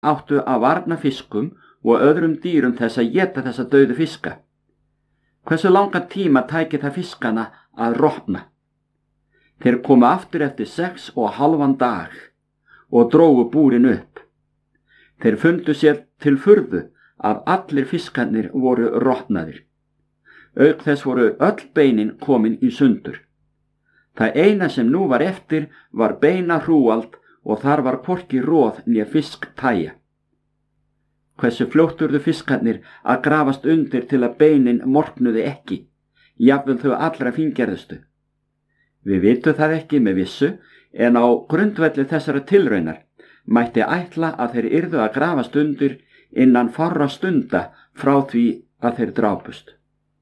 áttu að varna fiskum og öðrum dýrum þess að éta þessa dauðu fiska. Hversu langan tíma tæki það fiskana að rotna? Þeir komu aftur eftir 6,5 dag og drógu búrin upp. Þeir fundu sér til furðu að allir fiskarnir voru rotnaðir. Auk þess voru öll beinin komin í sundur. Það eina sem nú var eftir var beina hrúgald og þar var hvorki roð né fisktæja. Hversu fljótt urðu fiskarnir að grafast undir til að beinin morknuði ekki, jafnvel þau allra fíngerðustu. Við vitum það ekki með vissu, en á grundvelli þessara tilraunar mætti ætla að þeir yrðu að grafast undir innan fárra stunda frá því að þeir drápust.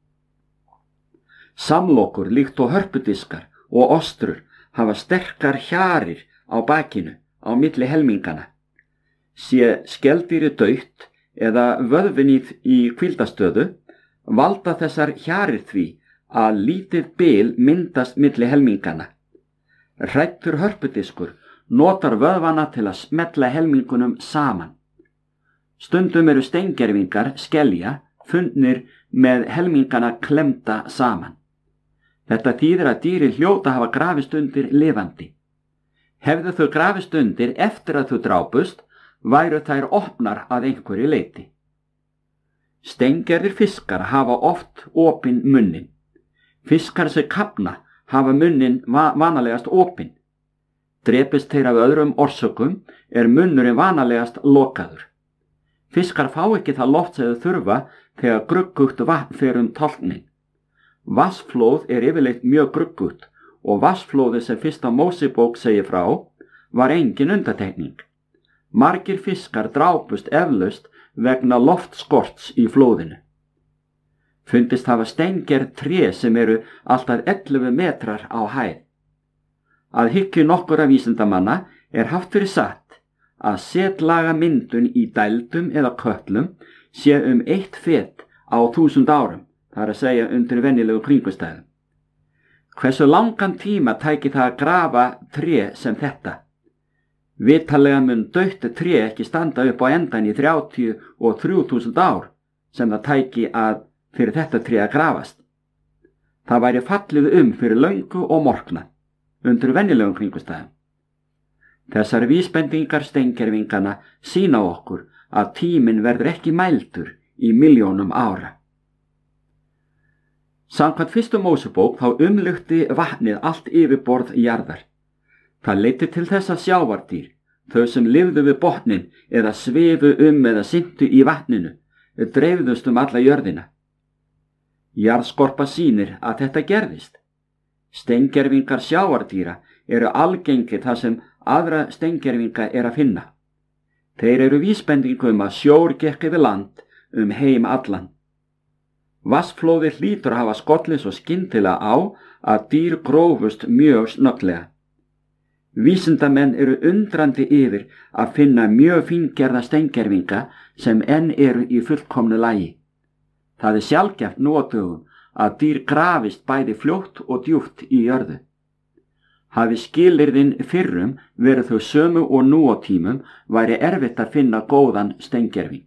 Samlokur líkt og hörpudiskar og ostrur hafa sterkar hjarir á bakinu á milli helmingana. Sé skeldýri dautt eða vöðvinið í hvíldastöðu, valda þessar hjarir því að lítið bil myndast milli helmingana. Hræddur hörpudiskur notar vöðvana til að smetla helmingunum saman. Stundum eru steingervingar skelja fundnir með helmingana klemda saman. Þetta þýðir að dýri hljóta hafa grafist undir lifandi. Hefðu þau grafist undir eftir að þau drápust, væru þær opnar að einhverju leyti. Steingerðir fiskar hafa oft opinn munnin. Fiskar sem kafna hafa munnin vanalegast opinn. Drepist þeir af öðrum orsökum munnurinn vanalegast lokaður. Fiskar fá ekki það loft sem þau þurfa þegar gruggugt vatn fer tálknin. Vatnsflóð yfirleitt mjög gruggugt og vatnsflóðið sem fyrsta Mósebók segir frá var engin undantekning. Margir fiskar drápust eflaust vegna loftskorts í flóðinu. Fundist hafa steingerð tré sem eru alltaf 11 metrar á hæð. Að hyggju nokkurra vísindamanna haft fyrir satt að setlaga myndun í dældum eða kötlum sé 1 fet á 1000 árum, það að segja undir venjulegu kringumstæðum. Hversu langan tíma tæki það að grafa tré sem þetta? Vitanlega mun dautt tré ekki standa upp á endan í 33.000 ár sem það tæki að fyrir þetta tré að grafast. Það væri fallið fyrir löngu og morknað undir venjulegum kringumstæðum. Þessar vísbendingar steingervingana sýna okkur að tíminn verður ekki mældur í milljónum ára. Samkvæmt fyrstu Mósebók þá umlukti vatnið allt yfirborð jarðar. Það leiddi til þess að sjávardýr, þau sem lifðu við botnin eða svifu eða syntu í vatninu, dreifðust alla jörðina. Jarðskorpa sýnir að þetta gerðist. Steingervingar sjávardýra eru algengir þar sem aðra steingervinga að finna. Þeir eru vísbendingu að sjór gekk yfir land heim allan. Vatnsflóðið hlýtur að hafa skollið svo skyndilega á að dýr grófust mjög snögglega. Vísindamenn eru undrandi yfir að finna mjög fíngerða steingervinga sem enn eru í fullkomnu lagi. Það sjaldgæft nú á dögum að dýr grafist bæði fljótt og djúpt í jörðu. Hafi skilyrðin fyrrum verið þau sömu og nú á tímum væri erfitt að finna góðan steingerving.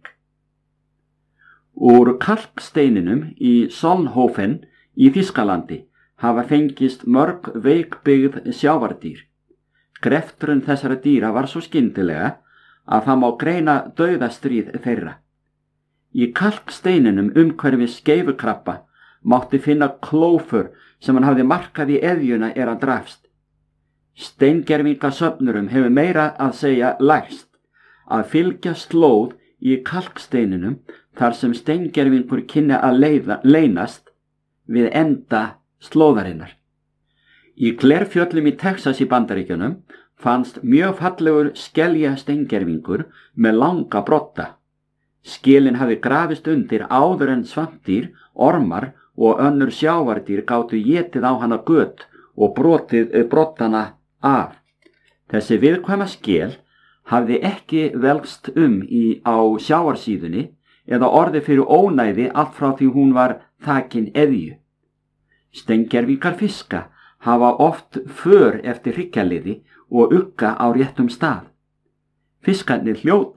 Úr kalksteininum í Solnhofen í Þýskalandi hafa fengist mörg veikbyggð sjávardýr. Greftrun þessara dýra var svo skyndilega að það má greina dauðastríð þeirra. Í kalksteininum umhverfis skeifukrabba mátti finna klófur sem hann hafði markað í eðjuna hann drafst. Steingervingasöfnurum hefur meira að segja lærst að fylgja slóð í kalksteininum þar sem steingervingur kynni að leynast við enda slóðarinnar. Í Glerfjöllum í Texas í Bandaríkjunum fannst mjög fallegur skelja steingervingur með langa brotta. Skilin hafði grafist undir áður en svampdýr, ormar og önnur sjávardýr gátu étið á hana göt og brotið brottana af. Þessi viðkvæma skel hafði ekki velst á sjávarsíðunni eða orðið fyrir ónæði allt frá því hún var þakin eðju. Steingervingar fiska hafa oft för eftir hryggjarliði og ugga á réttum stað. Fiskarnir hljóta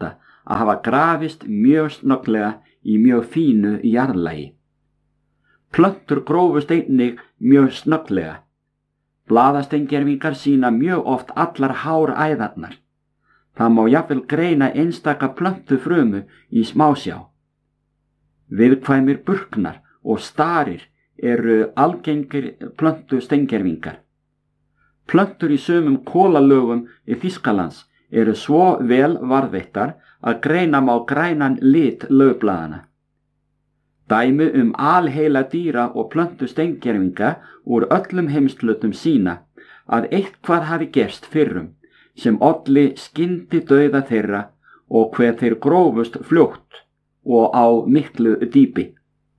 að hafa grafist mjög snögglega í mjög fínu jarðlagi. Plöntur grófust einnig mjög snögglega. Blaðasteingervingar sýna mjög oft allar háræðarnar. Það má jafnvel greina einstaka plöntufrumu í smásjá. Viðkvæmir burknar og starir eru algengir plöntusteingervingar. Plöntur í sumum kólalögum í Þýskalands eru svo vel varðveittar að greina má grænan lit laufblaðanna. Dæmi alheila dýra og plöntusteingervinga úr öllum heimshlutum sýna að eitthvað hafi gerst fyrrum sem olli skyndidauða þeirra og hve þeir grófust fljótt og á miklu dýpi.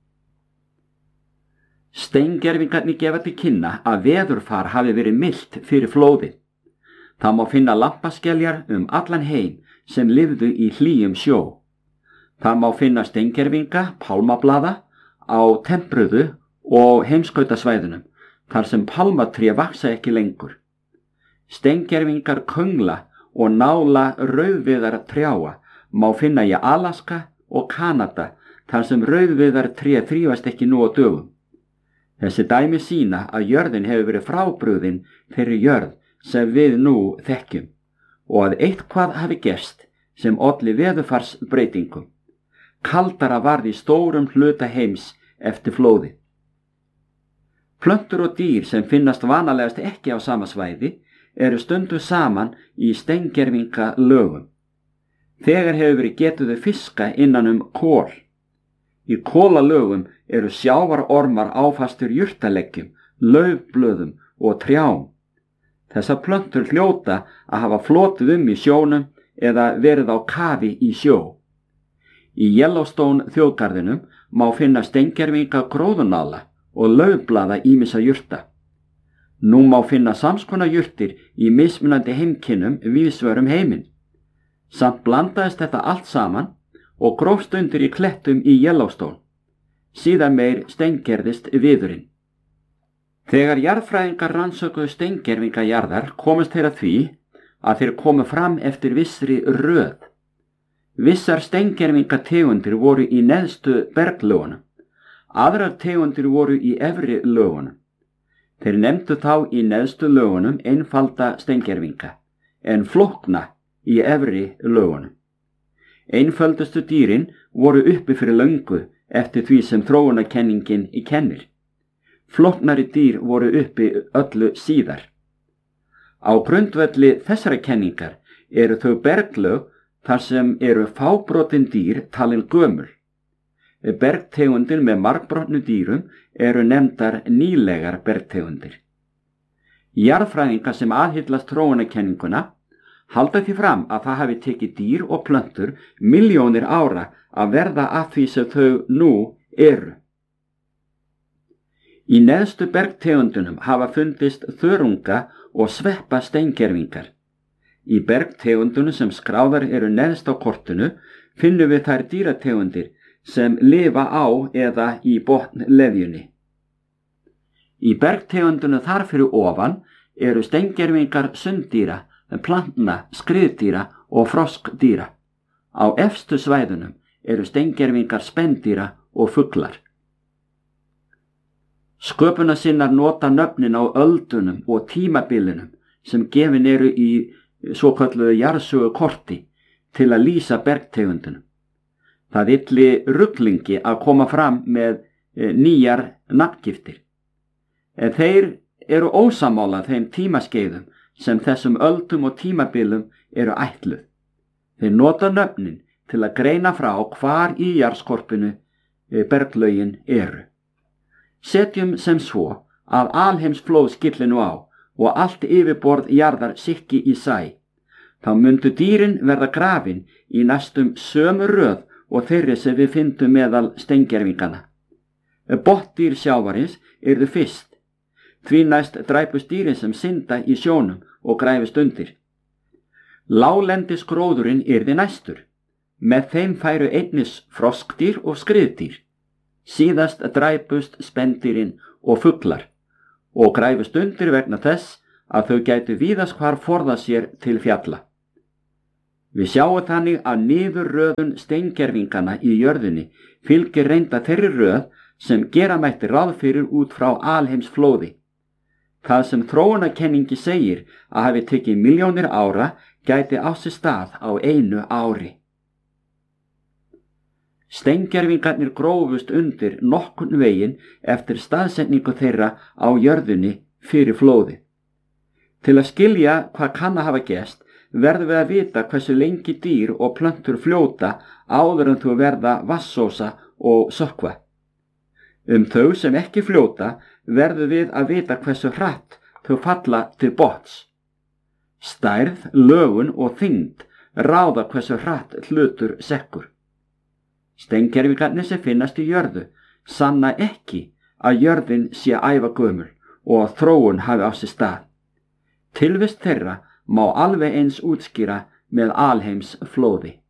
Steingervingarnir gefa til kynna að veðurfar hafi verið milt fyrir flóði. Það má finna lampaskeljar allan heim sem lifðu í hlýjum sjó. Það má finna steingervinga, pálmablaða á tempruðu og heimskautasvæðunum þar sem pálmatré vaxa ekki lengur. Steingervingar köngla og nála rauðviðar trjáa má finna í Alaska og Kanada þar sem rauðviðar tré þrífast ekki nú á dögum. Þessi dæmi sýna að jörðin hefur verið frábrugðin þeirri jörð sem við nú þekkjum og að eitthvað hafi gerst sem olli veðurfarsbreytingum. Kaldara varð í stórum hluta heims eftir flóði. Plöntur og dýr sem finnast vanalegast ekki á sama svæði eru stundum saman í steingervinga lögum. Þegar hefur verið getuðu fiska innan kol. Í kólalögum eru sjávarormar áfastur jurtaleggjum, laufblöðum og trjám. Þessar plöntur hljóta að hafa flotið í sjónum eða verið á kafi í sjó. Í Yellowstone þjóðgarðinum má finna steingervinga gróðurnála og laufblaða ýmissa jurta. Nú má finna samskonar jurtir í mismunandi heimkynnum víðsvegar heiminn. Samt blandaðist þetta allt saman og grófst undir í klettum í Yellowstone. Síðan meir steingerðist viðurinn. Þegar jarðfræðingar rannsökuðu steingervinga jarðar komust þeir að því að þeir komu fram eftir vissri röð. Vissar steingervinga tegundir voru í neðstu berglögunum. Aðrar tegundir voru í efri lögunum. Þeir nefndu þá í neðstu lögunum einfalda steingervinga, en flókna í efri lögunum. Einföldustu dýrin voru uppi fyrir löngu eftir því sem þróunarkenningin kennir. Flóknari dýr voru uppi öllu síðar. Á grundvelli þessara kenningar eru þau berglög þar sem eru fábrotin dýr talin gömul. Bergtegundir með margbrotnu dýrum eru nefndar nýlegar bergtegundir. Jarðfræðingar sem aðhyllast þróunarkenninguna halda því fram að það hafi tekið dýr og plöntur milljónir ára að verða að því sem þau nú eru. Í neðstu bergtegundunum hafa fundist þörunga og sveppa steingervingar. Í bergtegundunum sem skráðar eru neðst á kortinu finnum við þær dýrategundir sem lifa á eða í botnleðjunni. Í bergtegundunum þar fyrir ofan eru steingervingar sunddýra, plantna, skriðdýra og froskdýra. Á efstu svæðunum eru steingervingar spendýra og fuglar. Sköpunarsinnar nota nöfnin á öldunum og tímabilinum sem gefin eru í svokölluðu jarðsögukorti til að lýsa bergtegundunum. Það ylli ruglingi að koma fram með nýjar nafngiftir. En þeir eru ósammála þeim tímaskeiðum sem þessum öldum og tímabilum eru ætluð. Þeir nota nöfnin til að greina frá hvar í jarðskorpunu berglögin eru. Setjum sem svo að alheimsflóð skylli nú á og allt yfirborð jarðar sikki í sæ. Þá myndu dýrin verða grafin í næstum sömu röð og þeirri sem við fyndum meðal steingervingana. Botndýr sjávarins yrðu fyrst, því næst dræpust dýrin sem synda í sjónum og græfist undir. Láglendisgróðurinn yrði næstur, með þeim færu einnis froskdýr og skriðdýr. Síðast dræpust spendýrin og fuglar og græfust undir vegna þess að þau gætu víðast hvar forða sér til fjalla. Við sjáum þannig að niðurröðun steingervingana í jörðinni fylgir reynda þeirri röð sem gera mætti ráð fyrir út frá alheimsflóði. Það sem þróunarkenningi segir að hafi tekið milljónir ára gæti á sér stað á einu ári. Steingervingarnir grófust undir nokkurn veginn eftir staðsetningu þeirra á jörðinni fyrir flóðið. Til að skilja hvað kann að hafa gerst verðum við að vita hversu lengi dýr og plöntur fljóta áður en þau verða vatnsósa og sökkva. Þau sem ekki fljóta verðum við að vita hversu hratt þau falla til botns. Stærð, lögun og þyngd ráða hversu hratt hlutur sekkur. Steingervingarnir sem finnast í jörðu sanna ekki að jörðin sé ævagömul og að þróun hafi á sér stað. Tilvist þeirra má alveg eins útskýra með alheims flóði.